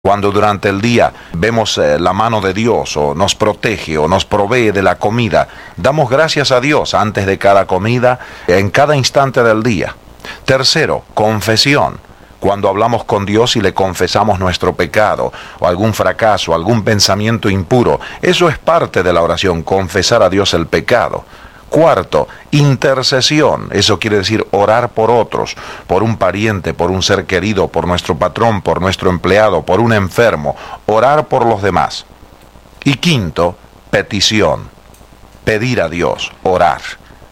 Cuando durante el día vemos la mano de Dios o nos protege o nos provee de la comida, damos gracias a Dios antes de cada comida, en cada instante del día. Tercero, confesión. Cuando hablamos con Dios y le confesamos nuestro pecado o algún fracaso, algún pensamiento impuro, eso es parte de la oración, confesar a Dios el pecado. Cuarto, intercesión. Eso quiere decir orar por otros, por un pariente, por un ser querido, por nuestro patrón, por nuestro empleado, por un enfermo. Orar por los demás. Y quinto, petición. Pedir a Dios, orar.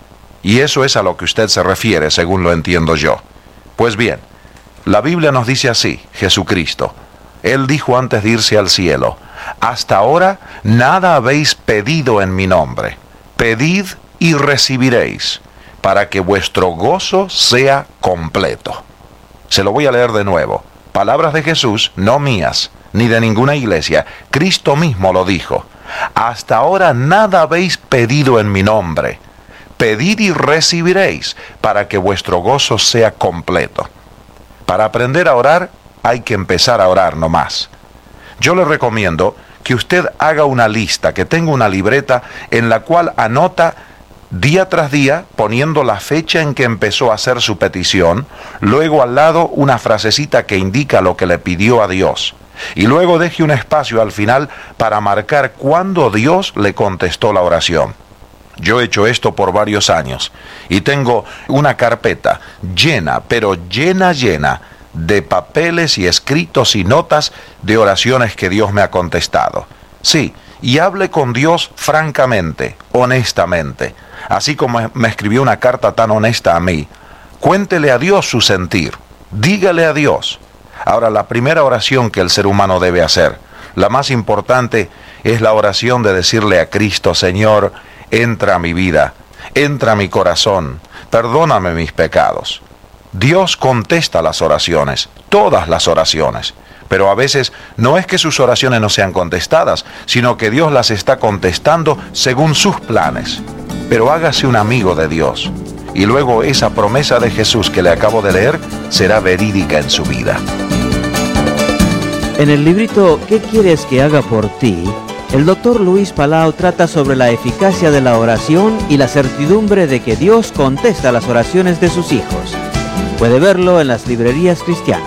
Y eso es a lo que usted se refiere, según lo entiendo yo. Pues bien, la Biblia nos dice así, Jesucristo. Él dijo antes de irse al cielo, hasta ahora nada habéis pedido en mi nombre. Pedid y recibiréis, para que vuestro gozo sea completo. Se lo voy a leer de nuevo. Palabras de Jesús, no mías, ni de ninguna iglesia. Cristo mismo lo dijo. Hasta ahora nada habéis pedido en mi nombre. Pedid y recibiréis, para que vuestro gozo sea completo. Para aprender a orar, hay que empezar a orar nomás. Yo le recomiendo que usted haga una lista, que tenga una libreta en la cual anota día tras día, poniendo la fecha en que empezó a hacer su petición, luego al lado una frasecita que indica lo que le pidió a Dios, y luego deje un espacio al final para marcar cuándo Dios le contestó la oración. Yo he hecho esto por varios años, y tengo una carpeta llena, pero llena de papeles y escritos y notas de oraciones que Dios me ha contestado. Sí, y hable con Dios francamente, honestamente, así como me escribió una carta tan honesta a mí. Cuéntele a Dios su sentir, dígale a Dios. Ahora, la primera oración que el ser humano debe hacer, la más importante, es la oración de decirle a Cristo, Señor, entra a mi vida, entra a mi corazón, perdóname mis pecados. Dios contesta las oraciones, todas las oraciones. Pero a veces no es que sus oraciones no sean contestadas, sino que Dios las está contestando según sus planes. Pero hágase un amigo de Dios, y luego esa promesa de Jesús que le acabo de leer será verídica en su vida. En el librito ¿Qué quieres que haga por ti?, el Dr. Luis Palau trata sobre la eficacia de la oración y la certidumbre de que Dios contesta las oraciones de sus hijos. Puede verlo en las librerías cristianas.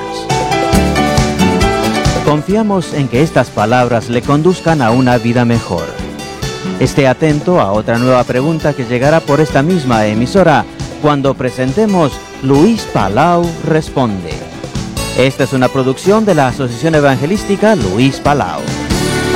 Confiamos en que estas palabras le conduzcan a una vida mejor. Esté atento a otra nueva pregunta que llegará por esta misma emisora cuando presentemos Luis Palau Responde. Esta es una producción de la Asociación Evangelística Luis Palau.